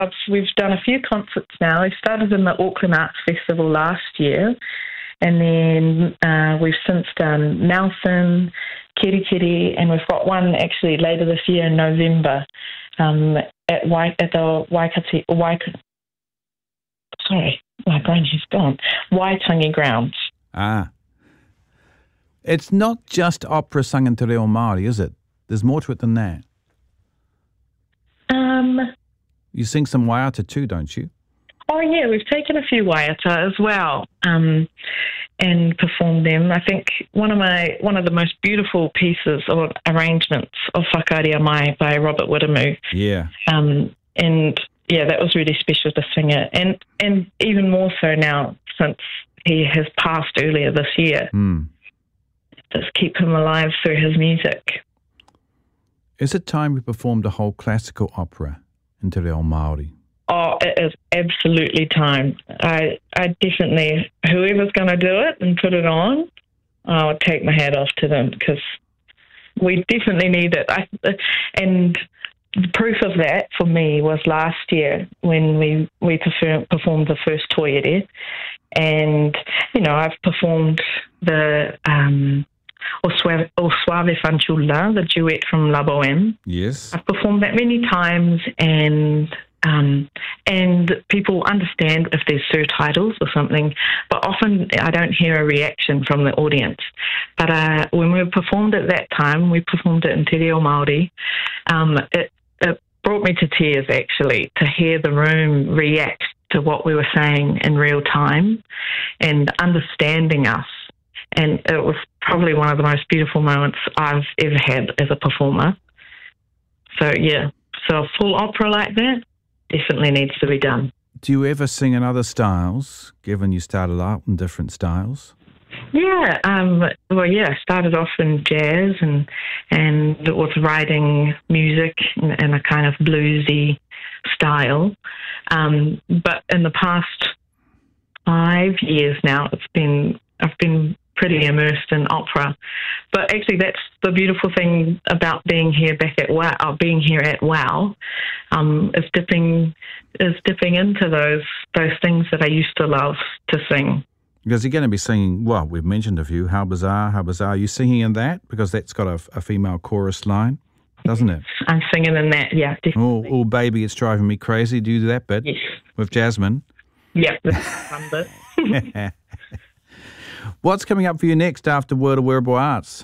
we've done a few concerts now. We started in the Auckland Arts Festival last year, and then we've since done Nelson, Kirikiri, and we've got one actually later this year in November at the sorry, my brain has gone. Waitangi Grounds. Ah. It's not just opera sung in te reo Māori, is it? There's more to it than that. You sing some waiata too, don't you? Oh, yeah, we've taken a few waiata as well and performed them. I think one of the most beautiful pieces or arrangements of Whakaaria Mai by Robert Wiremu. Yeah. And, yeah, that was really special to sing it. And even more so now since he has passed earlier this year. Just keep him alive through his music. Is it time we performed a whole classical opera in te reo Māori? Oh, it is absolutely time. I definitely, whoever's going to do it and put it on, I'll take my hat off to them because we definitely need it. And the proof of that for me was last year when we performed the first Toiere. And, you know, I've performed the O Suave Fanciulla, the duet from La Boheme. Yes. I've performed that many times, and people understand if there's surtitles or something, but often I don't hear a reaction from the audience. But when we performed it that time, we performed it in te reo Māori. It brought me to tears, actually, to hear the room react to what we were saying in real time and understanding us. And it was probably one of the most beautiful moments I've ever had as a performer. So, yeah, so a full opera like that definitely needs to be done. Do you ever sing in other styles, given you started out in different styles? Yeah, I started off in jazz and was writing music in a kind of bluesy style. But in the past 5 years now, I've been pretty immersed in opera. But actually, that's the beautiful thing about being here at WOW, is dipping into those things that I used to love to sing. Because you're going to be singing, well, we've mentioned a few, How Bizarre, How Bizarre. Are you singing in that? Because that's got a female chorus line, doesn't it? I'm singing in that, yeah, definitely. Oh, baby, it's driving me crazy. Do you do that bit? Yes. With Jasmine? Yeah, that's fun bit. What's coming up for you next after World of Wearable Arts?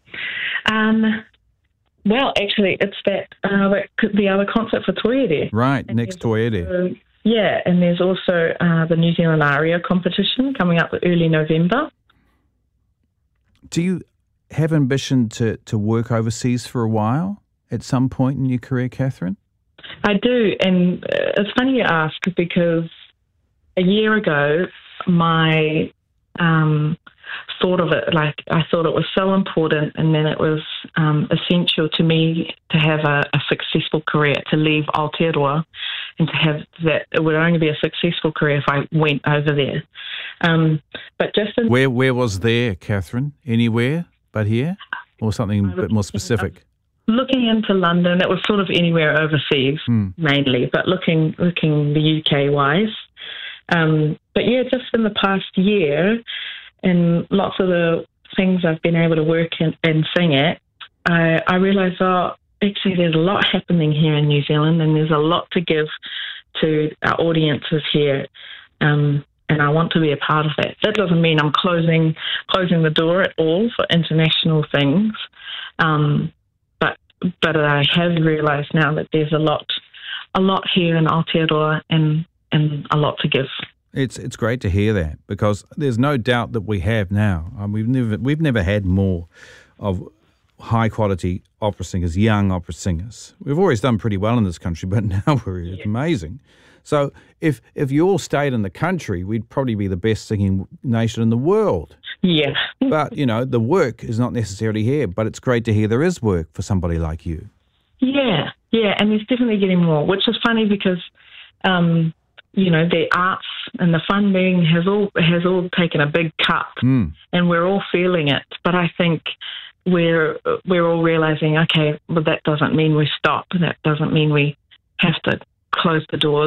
Well, actually, it's the other concert for Toiere. Right, and next Toiere. Yeah, and there's also the New Zealand Aria competition coming up early November. Do you have ambition to work overseas for a while at some point in your career, Catherine? I do, and it's funny you ask because a year ago, my thought of it, like I thought it was so important, and then it was essential to me to have a successful career, to leave Aotearoa, and to have that. It would only be a successful career if I went over there. But just where was there, Catherine? Anywhere but here, or something a bit more specific? Looking into London, it was sort of anywhere overseas mainly, but looking the UK wise. But yeah, just in the past year, and lots of the things I've been able to work and sing at, I realised, actually there's a lot happening here in New Zealand, and there's a lot to give to our audiences here, and I want to be a part of that. That doesn't mean I'm closing the door at all for international things, but I have realised now that there's a lot here in Aotearoa and a lot to give. It's great to hear that, because there's no doubt that we have now. We've never had more of high quality opera singers, young opera singers. We've always done pretty well in this country, but now it's amazing. So if you all stayed in the country, we'd probably be the best singing nation in the world. Yeah. But, the work is not necessarily here, but it's great to hear there is work for somebody like you. Yeah, and there's definitely getting more, which is funny because, the arts and the funding has all taken a big cut, and we're all feeling it. But I think we're all realising, okay, well, that doesn't mean we stop. That doesn't mean we have to close the doors